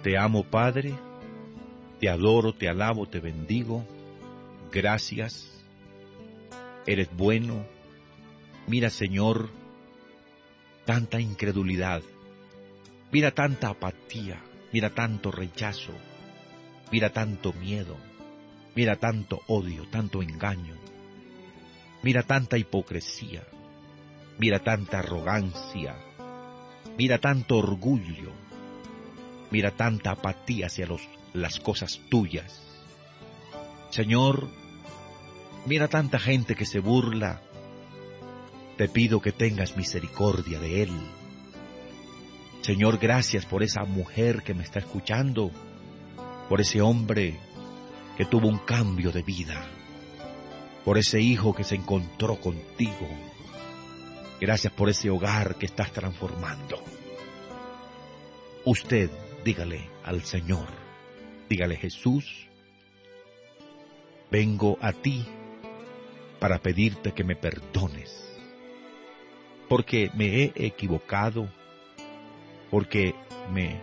Te amo, Padre, te adoro, te alabo, te bendigo. Gracias, eres bueno. Mira, Señor, tanta incredulidad, mira tanta apatía, mira tanto rechazo, mira tanto miedo, mira tanto odio, tanto engaño, mira tanta hipocresía, mira tanta arrogancia, mira tanto orgullo, mira tanta apatía hacia las cosas tuyas. Señor, mira tanta gente que se burla. Te pido que tengas misericordia de él. Señor, gracias por esa mujer que me está escuchando, por ese hombre que tuvo un cambio de vida, por ese hijo que se encontró contigo. Gracias por ese hogar que estás transformando. Usted, dígale al Señor, dígale: Jesús, vengo a ti para pedirte que me perdones, porque me he equivocado, porque me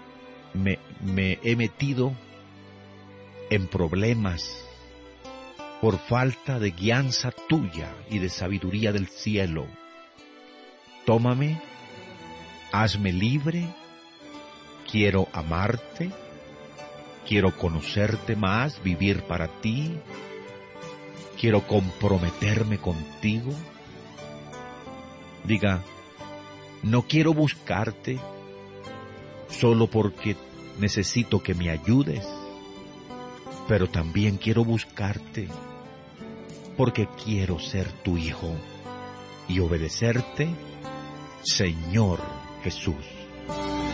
he metido en problemas por falta de guianza tuya y de sabiduría del cielo. Tómame, hazme libre, quiero amarte, quiero conocerte más, vivir para ti, quiero comprometerme contigo. Diga: no quiero buscarte solo porque necesito que me ayudes, pero también quiero buscarte porque quiero ser tu hijo y obedecerte, Señor Jesús.